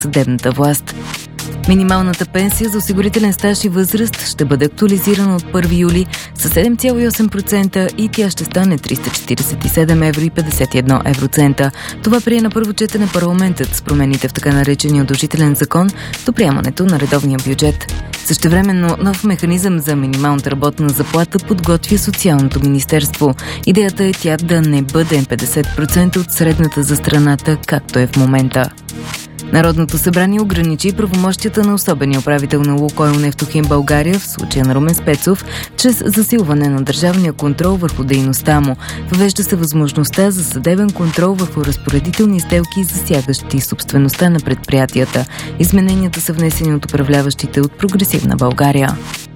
съдебната власт. Минималната пенсия за осигурителен стаж и възраст ще бъде актуализирана от 1 юли с 7,8% и тя ще стане 347 евро и 51 евроцента. Това прие на първо четене парламентът с промените в така наречения удължителен закон до приемането на редовния бюджет. Същевременно нов механизъм за минималната работна заплата подготвя Социалното министерство. Идеята е тя да не бъде 50% от средната за страната, както е в момента. Народното събрание ограничи правомощията на особения управител на Лукойл Нефтохим България, в случая на Румен Спецов, чрез засилване на държавния контрол върху дейността му. Въвежда се възможността за съдебен контрол върху разпоредителни сделки, засягащи собствеността на предприятията. Измененията са внесени от управляващите от Прогресивна България.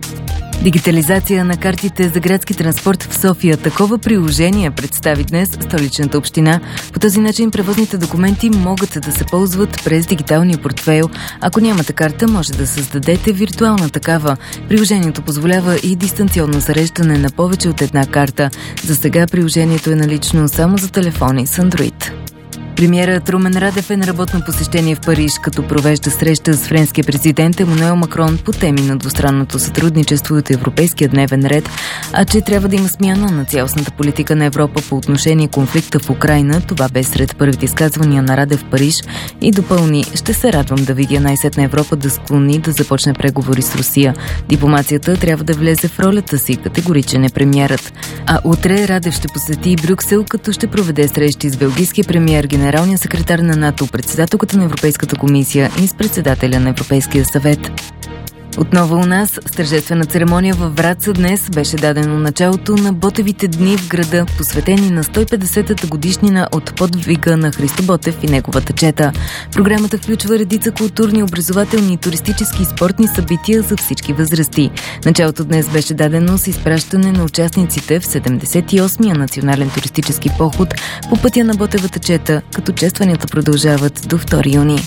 Дигитализация на картите за градски транспорт в София. Такова приложение представи днес Столичната община. По този начин превозните документи могат да се ползват през дигиталния портфейл. Ако нямате карта, може да създадете виртуална такава. Приложението позволява и дистанционно зареждане на повече от една карта. За сега приложението е налично само за телефони с Android. Премиерът Румен Радев е на работно посещение в Париж, като провежда среща с френския президент Емануел Макрон по теми на двустранното сътрудничество от европейския дневен ред, а че трябва да има смяна на цялостната политика на Европа по отношение конфликта в Украйна. Това бе сред първите изказвания на Радев в Париж и допълни: ще се радвам да видя най-сетне Европа да склони да започне преговори с Русия. Дипломацията трябва да влезе в ролята си, категоричен е премиерът. А утре Радев ще посети и Брюксел, като ще проведе срещи с белгийския премиер, генералния секретар на НАТО, председателката на Европейската комисия и с председателя на Европейския съвет. Отново у нас, с тържествена церемония във Враца днес беше дадено началото на Ботевите дни в града, посветени на 150-та годишнина от подвига на Христо Ботев и неговата чета. Програмата включва редица културни, образователни, туристически и спортни събития за всички възрасти. Началото днес беше дадено с изпращане на участниците в 78-я национален туристически поход по пътя на Ботевата чета, като честванията продължават до 2 юни.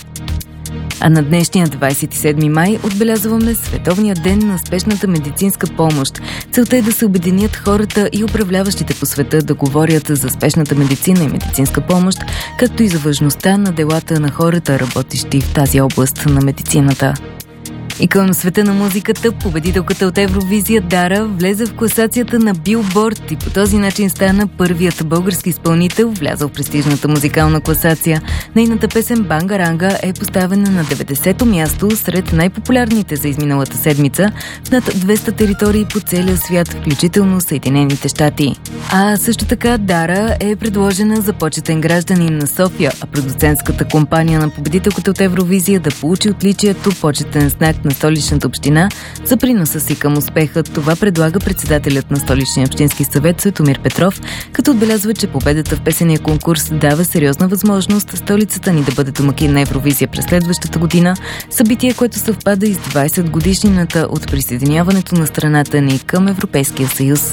А на днешния 27 май отбелязваме Световния ден на спешната медицинска помощ. Целта е да се обединят хората и управляващите по света да говорят за спешната медицина и медицинска помощ, както и за важността на делата на хората, работещи в тази област на медицината. И към света на музиката, победителката от Евровизия Дара влезе в класацията на Билборд и по този начин стана първият български изпълнител, влязъл в престижната музикална класация. Нейната песен Бангаранга е поставена на 90-то място сред най-популярните за изминалата седмица в над 200 територии по целия свят, включително Съединените щати. А също така Дара е предложена за почетен гражданин на София, а продуцентската компания на победителката от Евровизия да получи отличието почетен знак на Столичната община за приноса си към успеха. Това предлага председателят на Столичния общински съвет Светомир Петров, като отбелязва, че победата в песения конкурс дава сериозна възможност столицата ни да бъде домакин на Евровизия през следващата година, събитие, което съвпада и с 20 годишнината от присъединяването на страната ни към Европейския съюз.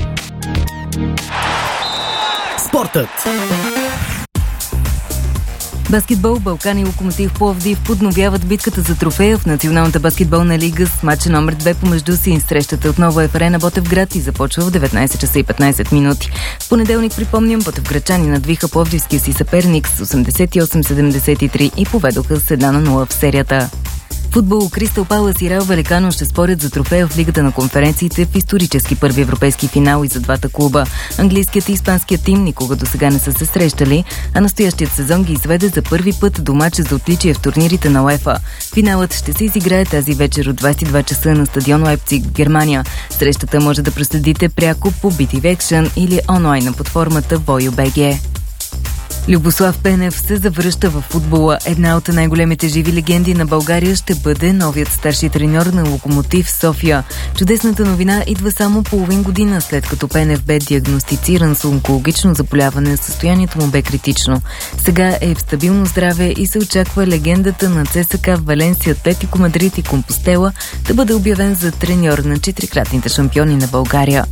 Спортът. Баскетбол, Балкан и Локомотив Пловдив подновяват битката за трофея в Националната баскетболна лига с матча номер 2 помежду си. Срещата отново е в арена Ботевград и започва в 19 часа и 15 минути. В понеделник, припомням, ботевградчани надвиха пловдивския си съперник с 88-73 и поведоха с 1-0 в серията. Футбол, Кристал Палас и Реал Валекано ще спорят за трофея в Лигата на конференциите в исторически първи европейски финал и за двата клуба. Английският и испанският тим никога досега не са се срещали, а настоящият сезон ги изведе за първи път до мача за отличие в турнирите на УЕФА. Финалът ще се изиграе тази вечер от 22 часа на стадион Лайпциг, Германия. Срещата може да проследите пряко по BTV Action или онлайн на платформата Voyo.bg. Любослав Пенев се завръща в футбола. Една от най-големите живи легенди на България ще бъде новият старши треньор на Локомотив София. Чудесната новина идва само половин година след като Пенев бе диагностициран с онкологично заболяване, състоянието му бе критично. Сега е в стабилно здраве и се очаква легендата на ЦСКА, Валенсия, Атлетико Мадрид и Компостела да бъде обявен за треньор на четирикратните шампиони на България.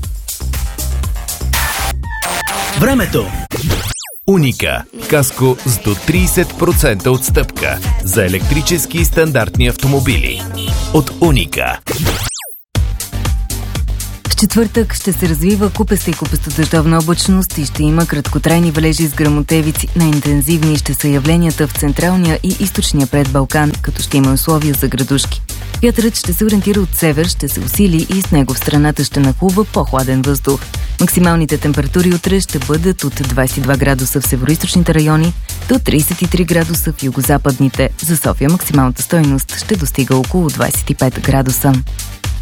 Времето. Уника. Каско с до 30% отстъпка за електрически и стандартни автомобили. От Уника. четвъртък ще се развива купеста и купесто-дъждовна облачност и ще има краткотрайни валежи с гръмотевици. Най-интензивни ще са явленията в централния и източния предбалкан, като ще има условия за градушки. Вятърът ще се ориентира от север, ще се усили и с него в страната ще нахлува по-хладен въздух. Максималните температури утре ще бъдат от 22 градуса в североизточните райони до 33 градуса в югозападните. За София максималната стойност ще достига около 25 градуса.